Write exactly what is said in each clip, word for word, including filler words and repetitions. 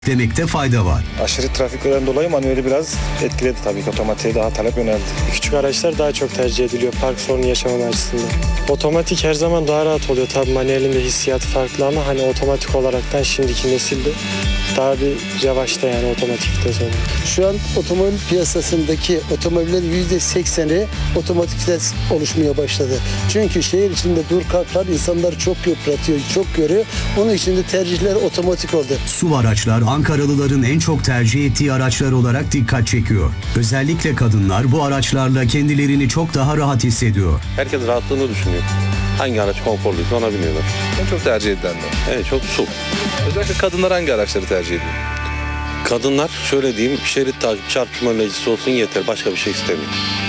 demekte fayda var. Aşırı trafiklerden dolayı manueli biraz etkiledi tabii ki. Otomatiğe daha talep yöneldi. Küçük araçlar daha çok tercih ediliyor park sorunu yaşaman açısından. Otomatik her zaman daha rahat oluyor. Tabii manuelin de hissiyatı farklı ama hani otomatik olaraktan şimdiki nesilde daha bir yavaşta yani otomatikte sonra. Şu an otomobil piyasasındaki otomobillerin yüzde sekseni otomatik vites oluşmaya başladı. Çünkü şehir içinde dur kalklar insanları çok yıpratıyor, çok yoruyor. Onun için de tercihler otomatik oldu. S U V araçlar Ankaralıların en çok tercih ettiği araçlar olarak dikkat çekiyor. Özellikle kadınlar bu araçlarla kendilerini çok daha rahat hissediyor. Herkes rahatlığını düşünüyor. Hangi araç konforluysa ona biniyorlar. En çok tercih edilenler. Evet, çok S U V. Özellikle kadınlar hangi araçları tercih ediyor? Kadınlar şöyle diyeyim, şerit takip çarpışma önleyicisi olsun yeter. Başka bir şey istemiyor.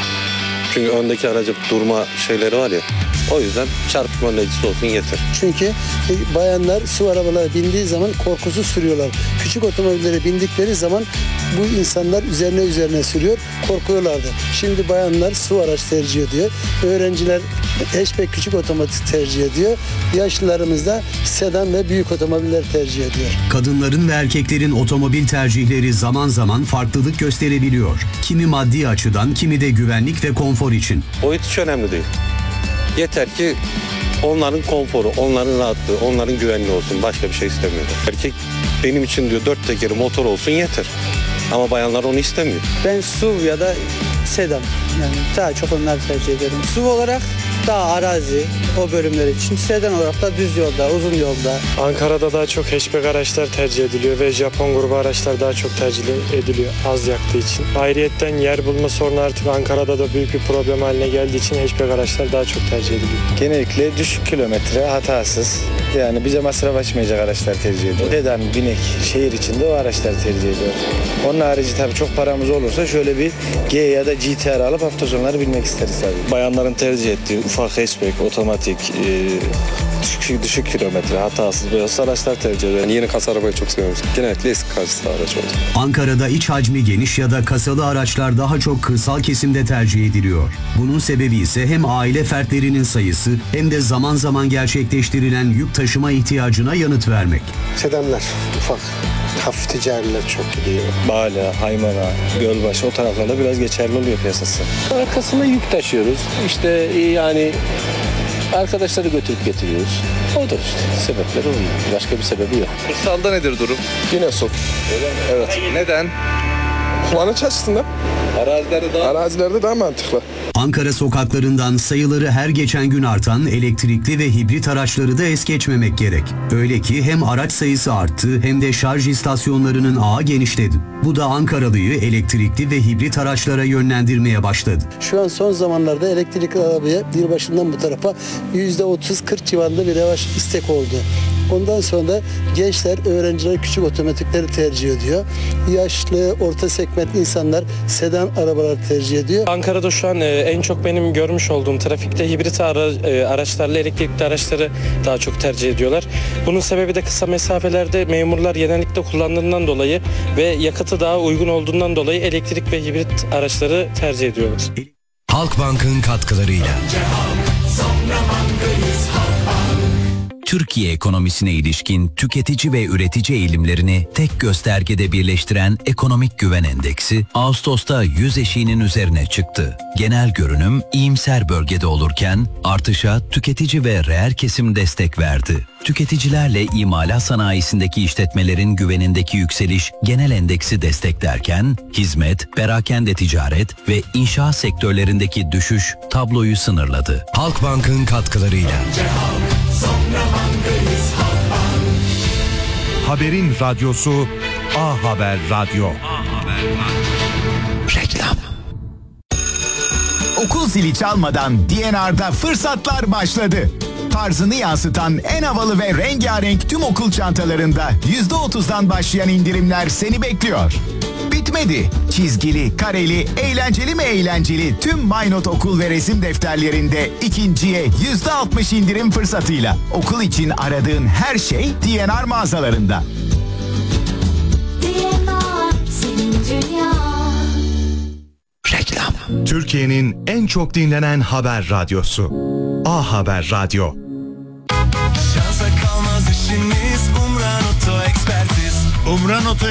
Çünkü öndeki aracı durma şeyleri var ya. O yüzden çarpışma önleyicisi olsun yeter. Çünkü e, bayanlar su arabalara bindiği zaman korkusuz sürüyorlar. Küçük otomobillere bindikleri zaman bu insanlar üzerine üzerine sürüyor, korkuyorlardı. Şimdi bayanlar su araç tercih ediyor. Öğrenciler hatchback küçük otomatik tercih ediyor. Yaşlılarımız da sedan ve büyük otomobiller tercih ediyor. Kadınların ve erkeklerin otomobil tercihleri zaman zaman farklılık gösterebiliyor. Kimi maddi açıdan, kimi de güvenlik ve konfor için. Boyut hiç önemli değil. Yeter ki onların konforu, onların rahatlığı, onların güvenliği olsun. Başka bir şey istemiyorlar. Erkek benim için diyor dört tekeri motor olsun yeter. Ama bayanlar onu istemiyor. Ben S U V ya da sedan. Yani daha çok onları tercih ederim. S U V olarak daha arazi o bölümler için. Sedan olarak da düz yolda, uzun yolda. Ankara'da daha çok hatchback araçlar tercih ediliyor ve Japon grubu araçlar daha çok tercih ediliyor az yaktığı için. Ayrıyetten yer bulma sorunu artık Ankara'da da büyük bir problem haline geldiği için hatchback araçlar daha çok tercih ediliyor. Genellikle düşük kilometre, hatasız, yani bize masraf açmayacak araçlar tercih ediyor. Sedan, binek, şehir içinde o araçlar tercih ediyor. Onun harici tabii çok paramız olursa şöyle bir G ya da G T R alıp hafta sonları binmek isteriz tabii. Bayanların tercih ettiği ufak hatchback, otomatik, e, düşük, düşük kilometre, hatasız beyaz araçlar tercih ediyor. Yani yeni kasa arabayı çok seviyoruz. Genellikle eski kasa araç oldu. Ankara'da iç hacmi geniş ya da kasalı araçlar daha çok kırsal kesimde tercih ediliyor. Bunun sebebi ise hem aile fertlerinin sayısı hem de zaman zaman gerçekleştirilen yük taşıma ihtiyacına yanıt vermek. Sedanlar, ufak, hafif ticariler çok gidiyor. Bala, Haymana, Gölbaşı o taraflarda biraz geçerli oluyor piyasası. Arkasında yük taşıyoruz. İşte yani arkadaşları götürüp getiriyoruz. Odur işte. Sebepleri o. Başka bir sebebi yok. Kırsalda nedir durum? Yine sok. Evet. Neden? Kullanıcı açısından Arazilerde daha... arazilerde daha mantıklı. Ankara sokaklarından sayıları her geçen gün artan elektrikli ve hibrit araçları da es geçmemek gerek. Öyle ki hem araç sayısı arttı hem de şarj istasyonlarının ağı genişledi. Bu da Ankaralıyı elektrikli ve hibrit araçlara yönlendirmeye başladı. Şu an son zamanlarda elektrikli arabaya bir başından bu tarafa yüzde otuz kırk civarında bir yavaş istek oldu. Ondan sonra da gençler, öğrenciler küçük otomatikleri tercih ediyor. Yaşlı, orta segment insanlar sedan arabalar tercih ediyor. Ankara'da şu an en çok benim görmüş olduğum trafikte hibrit ara, araçlarla elektrikli araçları daha çok tercih ediyorlar. Bunun sebebi de kısa mesafelerde memurlar genellikle kullandığından dolayı ve yakıtı daha uygun olduğundan dolayı elektrik ve hibrit araçları tercih ediyorlar. Halkbank'ın katkılarıyla. Türkiye ekonomisine ilişkin tüketici ve üretici eğilimlerini tek göstergede birleştiren Ekonomik Güven Endeksi, Ağustos'ta yüz eşiğinin üzerine çıktı. Genel görünüm iyimser bölgede olurken artışa tüketici ve reel kesim destek verdi. Tüketicilerle imalat sanayisindeki işletmelerin güvenindeki yükseliş genel endeksi desteklerken, hizmet, perakende ticaret ve inşaat sektörlerindeki düşüş tabloyu sınırladı. Halkbank'ın katkılarıyla. Haberin radyosu A Haber Radyo. Reklam. Okul zili çalmadan D N R'da fırsatlar başladı. Tarzını yansıtan en havalı ve rengarenk tüm okul çantalarında yüzde otuzdan başlayan indirimler seni bekliyor. Bitmedi. Çizgili, kareli, eğlenceli mi eğlenceli tüm MyNote okul ve resim defterlerinde ikinciye yüzde altmış indirim fırsatıyla. Okul için aradığın her şey D N R mağazalarında. D N R, senin dünya. Reklam. Türkiye'nin en çok dinlenen haber radyosu. A Haber Radyo. Şansa kalmaz işiniz, Umran Oto Ekspertiz. Umran Oto